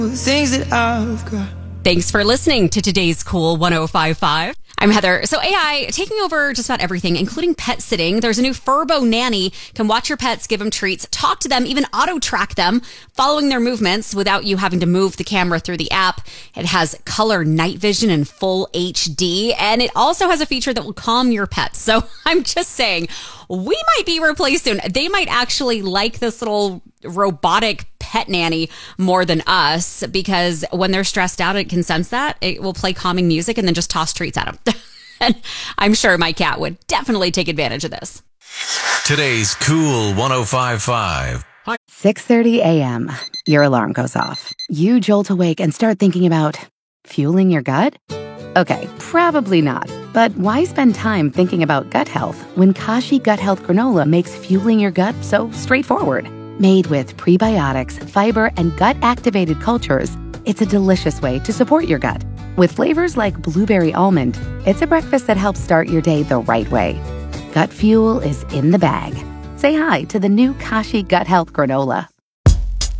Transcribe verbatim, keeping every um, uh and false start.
Things that I've got. Thanks for listening to today's Cool one oh five five. I'm Heather. So A I taking over just about everything, including pet sitting. There's a new Furbo nanny. Can watch your pets, give them treats, talk to them, even auto-track them, following their movements without you having to move the camera through the app. It has color night vision and full H D, and it also has a feature that will calm your pets. So I'm just saying, we might be replaced soon. They might actually like this little robotic pet nanny more than us, because when they're stressed out, it can sense that. It will play calming music and then just toss treats at them. And I'm sure my cat would definitely take advantage of this. Today's Cool one oh five five. six thirty a.m. Your alarm goes off. You jolt awake and start thinking about fueling your gut? Okay, probably not. But why spend time thinking about gut health when Kashi Gut Health Granola makes fueling your gut so straightforward? Made with prebiotics, fiber, and gut-activated cultures, it's a delicious way to support your gut. With flavors like blueberry almond, it's a breakfast that helps start your day the right way. Gut fuel is in the bag. Say hi to the new Kashi Gut Health Granola.